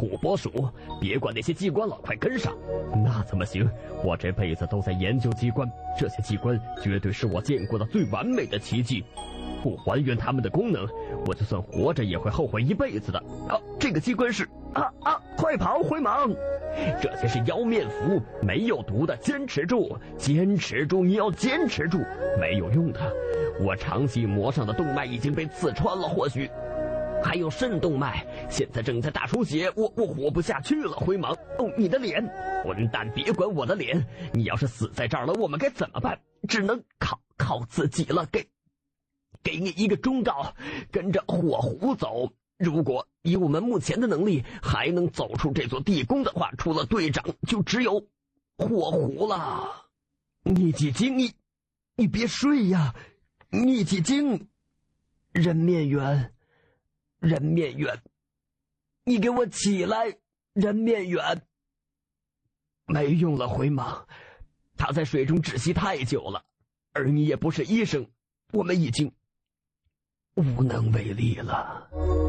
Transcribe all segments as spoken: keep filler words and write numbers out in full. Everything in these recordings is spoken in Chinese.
土拨鼠，别管那些机关了，快跟上！那怎么行？我这辈子都在研究机关，这些机关绝对是我见过的最完美的奇迹。不还原它们的功能，我就算活着也会后悔一辈子的。啊，这个机关是啊啊！快跑，灰蟒！这些是妖面符，没有毒的，坚持住，坚持住，你要坚持住，没有用的。我长期膜上的动脉已经被刺穿了，或许还有肾动脉，现在正在大出血，我我活不下去了，灰蟒。哦，你的脸，混蛋，别管我的脸，你要是死在这儿了，我们该怎么办？只能靠靠自己了。给给你一个忠告，跟着火狐走。如果以我们目前的能力还能走出这座地宫的话，除了队长就只有火狐了。逆几经，你你别睡呀！逆几经，人面猿，人面猿，你给我起来！人面猿，没用了，灰蟒，他在水中窒息太久了，而你也不是医生，我们已经无能为力了。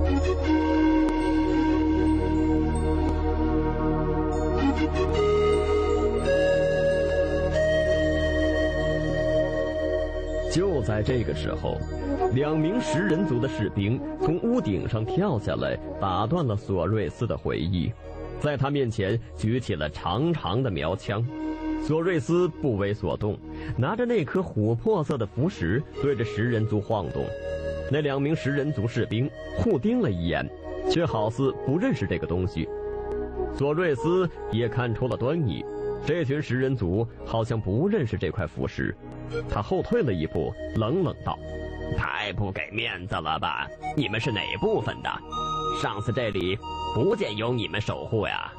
就在这个时候，两名食人族的士兵从屋顶上跳下来，打断了索瑞斯的回忆，在他面前举起了长长的苗枪。索瑞斯不为所动，拿着那颗琥珀色的符石对着食人族晃动。那两名食人族士兵互盯了一眼，却好似不认识这个东西。索瑞斯也看出了端倪，这群食人族好像不认识这块符石。他后退了一步，冷冷道：太不给面子了吧，你们是哪部分的？上次这里不见有你们守护呀。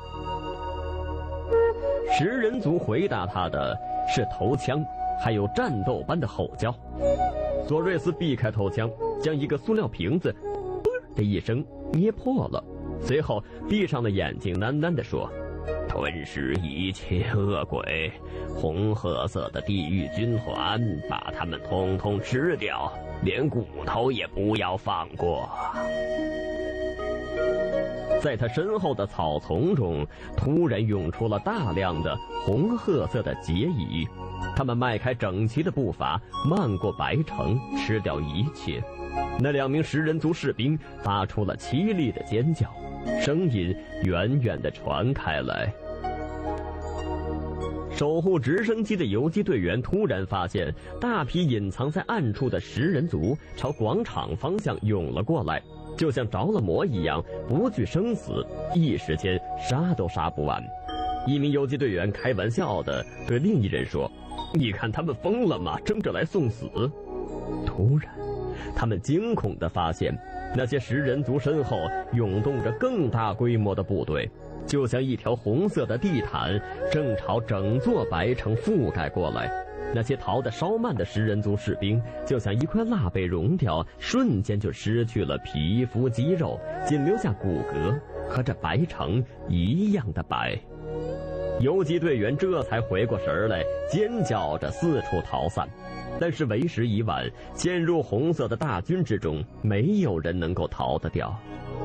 食人族回答他的是头枪，还有战斗般的吼叫。索瑞斯避开头枪，将一个塑料瓶子“的一声捏破了，随后闭上了眼睛，喃喃地说：吞噬一切恶鬼，红褐色的地狱军团，把他们通通吃掉，连骨头也不要放过。在他身后的草丛中，突然涌出了大量的红褐色的结蚁，他们迈开整齐的步伐，漫过白城，吃掉一切。那两名食人族士兵发出了凄厉的尖叫，声音远远地传开来。守护直升机的游击队员突然发现，大批隐藏在暗处的食人族朝广场方向涌了过来，就像着了魔一样，不惧生死，一时间杀都杀不完。一名游击队员开玩笑地对另一人说：你看他们疯了吗？争着来送死。突然他们惊恐地发现，那些食人族身后涌动着更大规模的部队，就像一条红色的地毯，正朝整座白城覆盖过来。那些逃得稍慢的食人族士兵就像一块蜡被融掉，瞬间就失去了皮肤肌肉，仅留下骨骼，和这白城一样的白。游击队员这才回过神来，尖叫着四处逃散。但是为时已晚，陷入红色的大军之中，没有人能够逃得掉。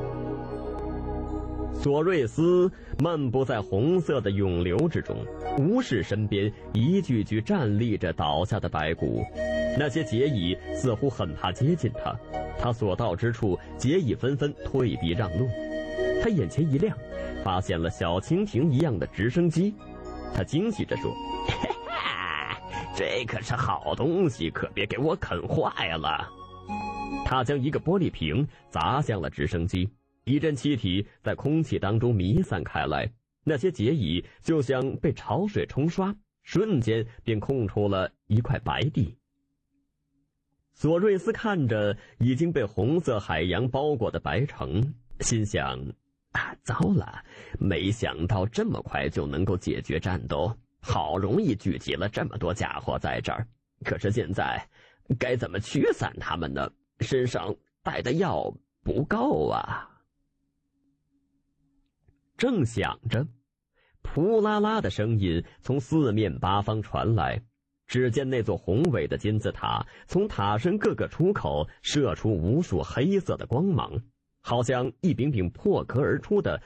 索瑞斯漫步在红色的涌流之中，无视身边一具具站立着倒下的白骨。那些结蚁似乎很怕接近他，他所到之处，结蚁纷纷退避让路。他眼前一亮，发现了小蜻蜓一样的直升机。他惊喜着说：这可是好东西，可别给我啃坏了。他将一个玻璃瓶砸向了直升机，一阵气体在空气当中弥散开来，那些结蚁就像被潮水冲刷，瞬间便空出了一块白地。索瑞斯看着已经被红色海洋包裹的白城，心想：啊，糟了，没想到这么快就能够解决战斗，好容易聚集了这么多家伙在这儿，可是现在该怎么驱散他们呢？身上带的药不够啊。正想着，扑啦啦的声音从四面八方传来，只见那座宏伟的金字塔从塔身各个出口射出无数黑色的光芒，好像一柄柄破壳而出的